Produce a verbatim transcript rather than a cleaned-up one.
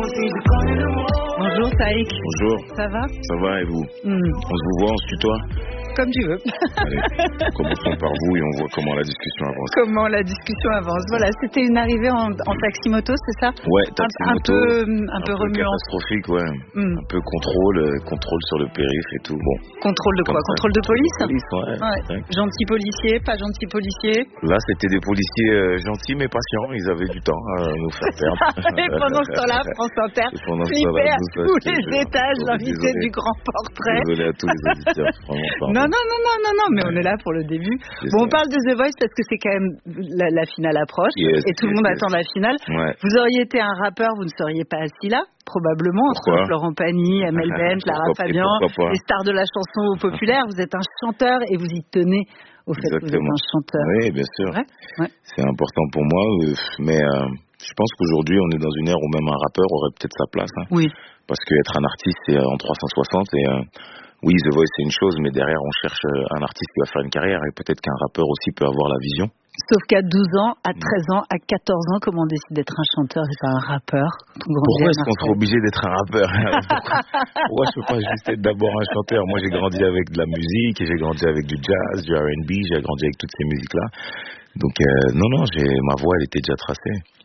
Bonjour Taïk. Bonjour. Ça va? Ça va et vous? mm. On se vous voit, on se tutoie? Comme tu veux. Allez, commençons par vous et on voit comment la discussion avance. Comment la discussion avance. Voilà, c'était une arrivée en, en taxi-moto, c'est ça? Ouais, taxi-moto. Un, un peu, un, un peu peu remuant. catastrophique, ouais. Mm. Un peu contrôle, euh, contrôle sur le périph' et tout. Bon. Contrôle de quoi? Comme Contrôle ça. de police? Police, ouais. Ouais. Gentil policier, pas gentil policier. Là, c'était des policiers euh, gentils mais patients. Ils avaient du temps à nous faire perdre. Et pendant ce temps-là, France Inter flippait à tous les étages, l'invité du grand portrait. Désolé à tous les auditeurs, vraiment. Pardon. Non, non, non, non, non, non, mais ouais. On est là pour le début. Bon, on parle de The Voice parce que c'est quand même la, la finale approche yes, et tout yes, le monde yes. attend la finale. Ouais. Vous auriez été un rappeur, vous ne seriez pas assis là, probablement, Pourquoi? entre Florent Pagny, Amel Bent, Lara Fabian, les stars de la chanson populaire. Vous êtes un chanteur et vous y tenez au fait Exactement. Que vous êtes un chanteur. Oui, bien sûr. Ouais. Ouais. C'est important pour moi, mais euh, je pense qu'aujourd'hui, on est dans une ère où même un rappeur aurait peut-être sa place. Hein, oui. Parce qu'être un artiste, c'est en trois cent soixante et... Euh, oui, The Voice, c'est une chose, mais derrière, on cherche un artiste qui va faire une carrière et peut-être qu'un rappeur aussi peut avoir la vision. Sauf qu'à douze ans, à treize ans, à quatorze ans, comment on décide d'être un chanteur et pas un rappeur? Pourquoi est-ce qu'on serait obligé d'être un rappeur? Pourquoi, pourquoi je peux pas juste être d'abord un chanteur? Moi, j'ai grandi avec de la musique, j'ai grandi avec du jazz, du R and B, j'ai grandi avec toutes ces musiques-là. Donc, euh, non, non, j'ai, ma voix, elle était déjà tracée.